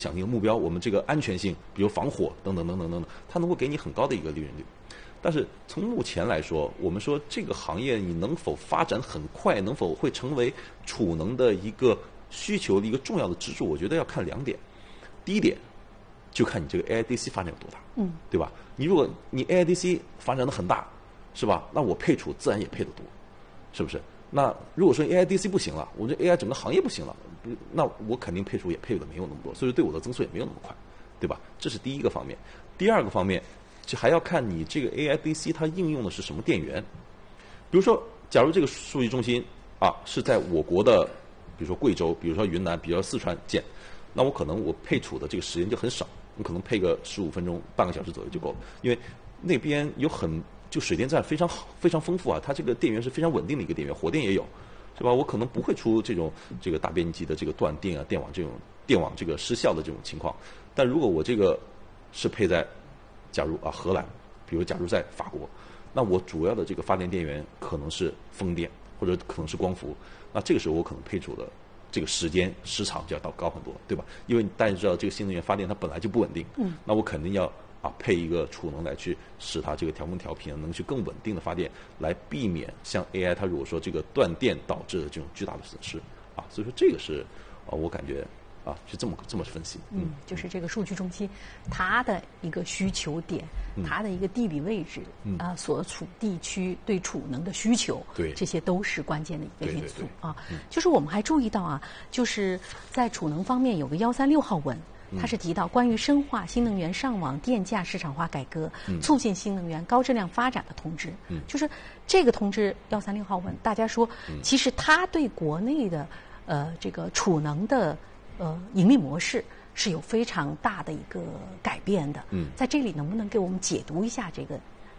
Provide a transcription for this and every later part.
想定的目标，我们这个安全性，比如防火等等等等等等，它能够给你很高的一个利润率。但是从目前来说，我们说这个行业你能否发展很快，能否会成为储能的一个需求的一个重要的支柱，我觉得要看2点。第一点，就看你这个 AIDC 发展有多大，对吧？你如果你 AIDC 发展的很大，是吧？那我配储自然也配得多，是不是？那如果说 AIDC 不行了，我这 AI 整个行业不行了，那我肯定配储也配的没有那么多，所以对我的增速也没有那么快，对吧？这是第一个方面。第二个方面，就还要看你这个 AIDC 它应用的是什么电源。比如说，假如这个数据中心是在我国的，比如说贵州，比如说云南，比如说四川建，那我可能我配储的这个时间就很少，我可能配个15分钟、半个小时左右就够了，因为那边有就水电站非常好、非常丰富啊，它这个电源是非常稳定的一个电源，火电也有，是吧？我可能不会出这个大面积的这个断电啊、电网这个失效的这种情况。但如果我这个是配在，假如荷兰，比如假如在法国，那我主要的这个发电电源可能是风电或者可能是光伏，那这个时候我可能配储的这个时长就要高很多，对吧？因为大家知道这个新能源发电它本来就不稳定，那我肯定要配一个储能来去使它这个调峰调频能去更稳定的发电，来避免像 AI 它如果说这个断电导致的这种巨大的损失所以说这个是我感觉是这么分析。 就是这个数据中心它的一个需求点，它的一个地理位置所处地区对储能的需求， 对， 这些都是关键的一个因素就是我们还注意到就是在储能方面有个136号文。它是提到关于深化新能源上网电价市场化改革，促进新能源高质量发展的通知。就是这个通知136号文，大家说，其实它对国内的这个储能的盈利模式是有非常大的一个改变的。在这里能不能给我们解读一下这个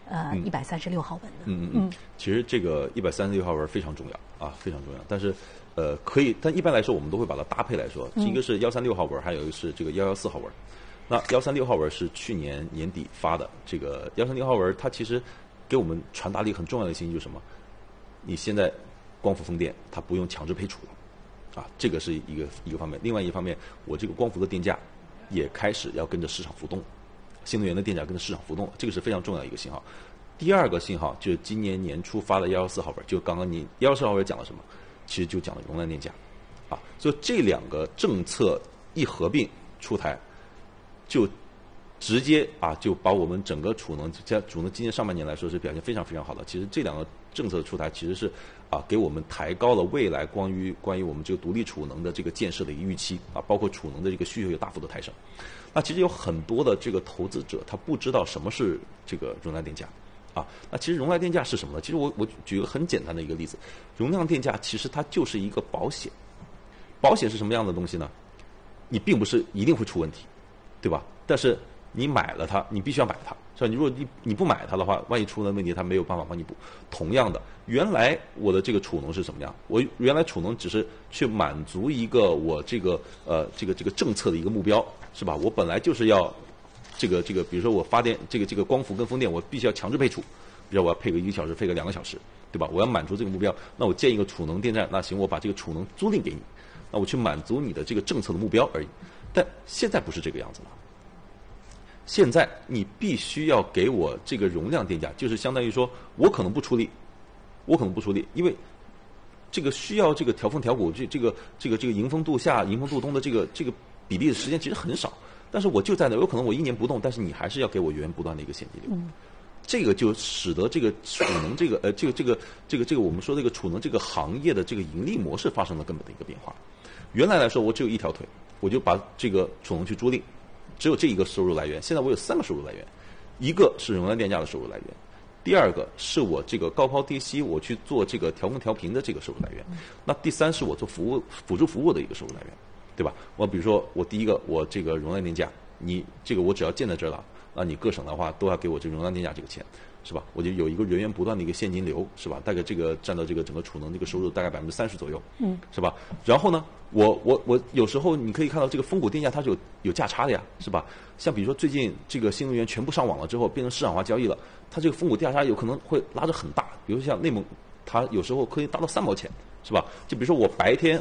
136号文呢？ 其实这个136号文非常重要非常重要，但是。可以，但一般来说我们都会把它搭配来说，一个是136号文，还有一个是这个114号文。那136号文是去年年底发的，这个136号文它其实给我们传达了一个很重要的信息，就是什么？你现在光伏风电它不用强制配储了，这个是一个方面。另外一方面，我这个光伏的电价也开始要跟着市场浮动，新能源的电价跟着市场浮动，这个是非常重要的一个信号。第二个信号就是今年年初发的114号文，就刚刚你114号文讲了什么？其实就讲了容量电价，所以这2个政策一合并出台，就直接就把我们整个储能今年上半年来说是表现非常非常好的。其实这2个政策出台，其实是给我们抬高了未来关于我们这个独立储能的这个建设的一个预期包括储能的这个需求有大幅的抬升。那其实有很多的这个投资者他不知道什么是这个容量电价。那其实容量电价是什么呢？其实我举个很简单的一个例子，容量电价其实它就是一个保险。保险是什么样的东西呢？你并不是一定会出问题，对吧？但是你买了它，你必须要买它，是吧？你如果你不买它的话，万一出了问题，它没有办法帮你补。同样的，原来我的这个储能是什么样？我原来储能只是去满足一个我这个政策的一个目标，是吧？我本来就是要。这个，比如说我发电，这个光伏跟风电，我必须要强制配储，比如我要配个1个小时，配个2个小时，对吧？我要满足这个目标，那我建一个储能电站，那行，我把这个储能租赁给你，那我去满足你的这个政策的目标而已。但现在不是这个样子了，现在你必须要给我这个容量电价，就是相当于说我可能不出力，因为这个需要这个调峰调谷，这个迎风度夏、迎风度冬的这个比例的时间其实很少。但是我就在那，有可能我1年不动，但是你还是要给我源源不断的一个现金流。这个就使得这个储能这个我们说这个储能这个行业的这个盈利模式发生了根本的一个变化。原来来说，我只有一条腿，我就把这个储能去租赁，只有这一个收入来源。现在我有3个收入来源，一个是容量电价的收入来源，第二个是我这个高抛低吸我去做这个调峰调频的这个收入来源，那第3是我做辅助服务的一个收入来源。对吧？我比如说，我第一个，我这个容量电价，你这个我只要建在这儿了，那你各省的话都要给我这个容量电价这个钱，是吧？我就有一个源源不断的一个现金流，是吧？大概这个占到这个整个储能这个收入大概30%左右，是吧？然后呢，我有时候你可以看到这个峰谷电价它是有价差的呀，是吧？像比如说最近这个新能源全部上网了之后，变成市场化交易了，它这个峰谷价差有可能会拉着很大，比如像内蒙，它有时候可以达到3毛钱，是吧？就比如说我白天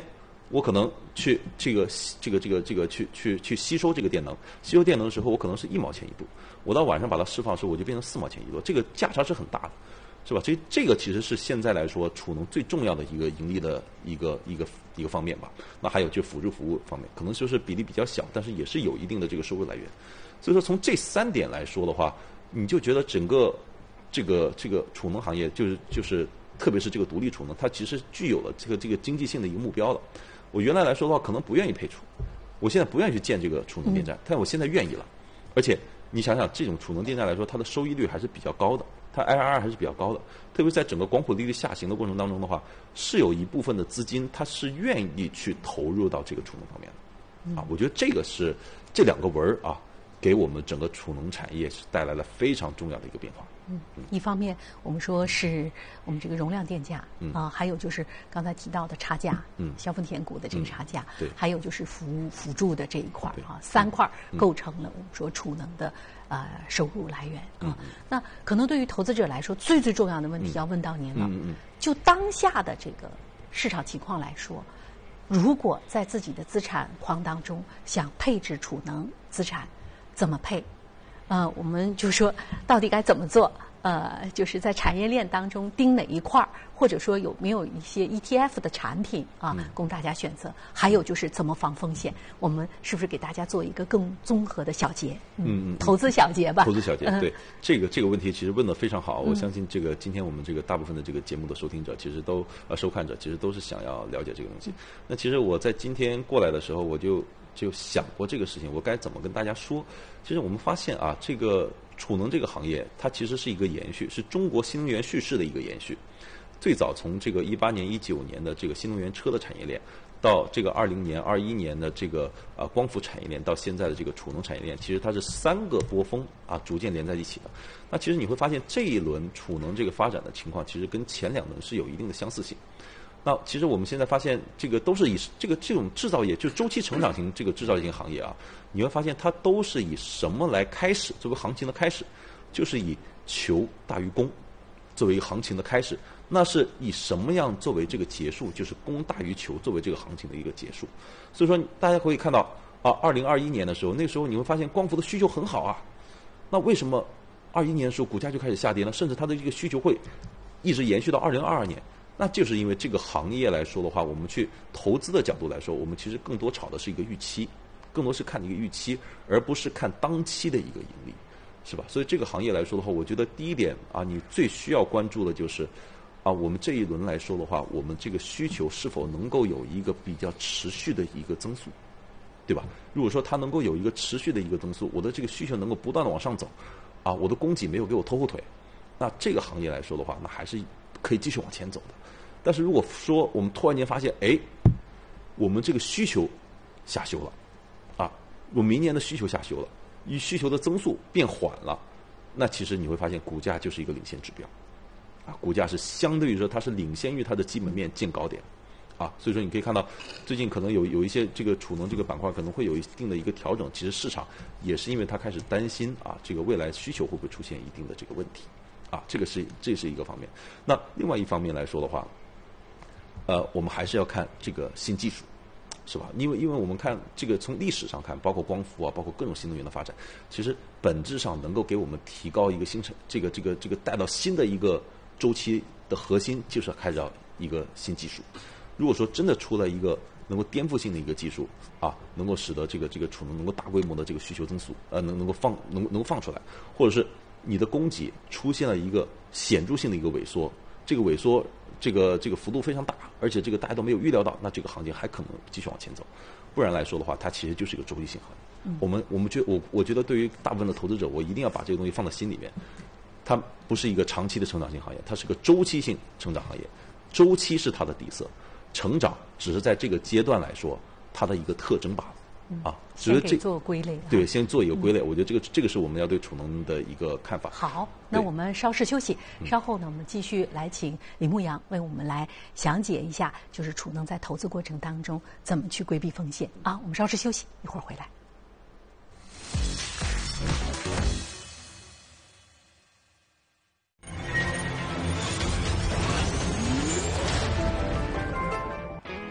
我可能去去吸收这个电能，吸收电能的时候，我可能是1毛钱一度，我到晚上把它释放的时候，我就变成4毛钱一度，这个价差是很大的，是吧？这个其实是现在来说储能最重要的一个盈利的一个方面吧。那还有就辅助服务方面，可能就是比例比较小，但是也是有一定的这个收入来源。所以说从这3点来说的话，你就觉得整个这个储能行业就是特别是这个独立储能，它其实具有了这个经济性的一个目标了。我原来来说的话，可能不愿意配储，我现在不愿意去建这个储能电站，但我现在愿意了。而且你想想，这种储能电站来说，它的收益率还是比较高的，它 IRR 还是比较高的。特别在整个广谱利率下行的过程当中的话，是有一部分的资金它是愿意去投入到这个储能方面的。我觉得这个是这2个文儿啊，给我们整个储能产业是带来了非常重要的一个变化。 一方面我们说是我们这个容量电价，还有就是刚才提到的差价，消费田股的这个差价， 对， 还有就是辅助的这一块3块构成了我们说储能的收入来源啊。那可能对于投资者来说，最重要的问题要问到您了。就当下的这个市场情况来说，如果在自己的资产框当中想配置储能资产，怎么配？我们就说到底该怎么做？就是在产业链当中盯哪一块儿，或者说有没有一些 ETF 的产品供大家选择？还有就是怎么防风险？我们是不是给大家做一个更综合的小结？投资小结吧。 投资小结，对，这个问题其实问得非常好。我相信今天我们这个大部分的这个节目的收听者，其实都收看者，其实都是想要了解这个东西。那其实我在今天过来的时候，我就想过这个事情，我该怎么跟大家说。其实我们发现啊，这个储能这个行业，它其实是一个延续，是中国新能源叙事的一个延续。最早从这个18年、19年的这个新能源车的产业链，到这个20年、21年的这个光伏产业链，到现在的这个储能产业链，其实它是3个波峰逐渐连在一起的。那其实你会发现，这一轮储能这个发展的情况，其实跟前2轮是有一定的相似性。那其实我们现在发现，这个都是以这种制造业，就是周期成长型这个制造型行业啊，你会发现它都是以什么来开始作为行情的开始，就是以求大于供作为一个行情的开始。那是以什么样作为这个结束？就是供大于求作为这个行情的一个结束。所以说，大家可以看到2021年的时候，那时候你会发现光伏的需求很好啊。那为什么21年的时候股价就开始下跌呢？甚至它的这个需求会一直延续到2022年。那就是因为这个行业来说的话，我们去投资的角度来说，我们其实更多炒的是一个预期，更多是看一个预期，而不是看当期的一个盈利，是吧？所以这个行业来说的话，我觉得第一点你最需要关注的就是我们这一轮来说的话，我们这个需求是否能够有一个比较持续的一个增速，对吧？如果说它能够有一个持续的一个增速，我的这个需求能够不断的往上走，我的供给没有给我拖后腿，那这个行业来说的话，那还是可以继续往前走的。但是如果说我们突然间发现，我们这个需求下修了，我明年的需求下修了，需求的增速变缓了，那其实你会发现股价就是一个领先指标，股价是相对于说它是领先于它的基本面见高点，所以说你可以看到最近可能有一些这个储能这个板块可能会有一定的一个调整，其实市场也是因为它开始担心这个未来需求会不会出现一定的这个问题，这是一个方面。那另外一方面来说的话，我们还是要看这个新技术，是吧？因为我们看这个从历史上看，包括光伏包括各种新能源的发展，其实本质上能够给我们提高一个新这个带到新的一个周期的核心，就是开始一个新技术。如果说真的出了一个能够颠覆性的一个技术能够使得这个储能能够大规模的这个需求增速能够放出来，或者是你的供给出现了一个显著性的一个萎缩，这个萎缩这个幅度非常大，而且这个大家都没有预料到，那这个行情还可能继续往前走。不然来说的话，它其实就是一个周期性行业。我觉得对于大部分的投资者，我一定要把这个东西放在心里面。它不是一个长期的成长性行业，它是个周期性成长行业。周期是它的底色，成长只是在这个阶段来说它的一个特征罢了。 先给做归类， 对，先做一个归类。我觉得这个是我们要对储能的一个看法。 好，那我们稍事休息，稍后呢，我们继续来请李牧阳为我们来详解一下，就是储能在投资过程当中怎么去规避风险我们稍事休息，一会儿回来。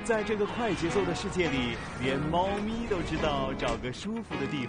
在这个快节奏的世界里，连猫咪都知道找个舒服的地方。